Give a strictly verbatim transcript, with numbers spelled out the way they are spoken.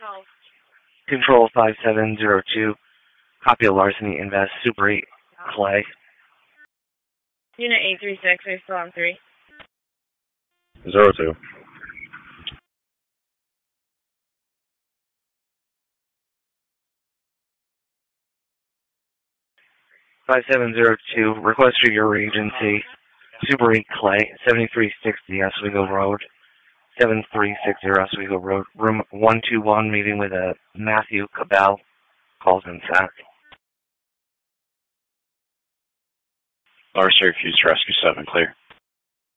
Control five seven zero two. Copy of larceny invest. Super eight Clay. Unit eight three six, are you still on three? Zero two. five seven zero two, request for your agency, Super eight Clay, seventy-three sixty Oswego Road, seven three six zero Oswego Road, room one two one, meeting with a Matthew Cabell, calls in Sac. Lower Syracuse Rescue seven, clear.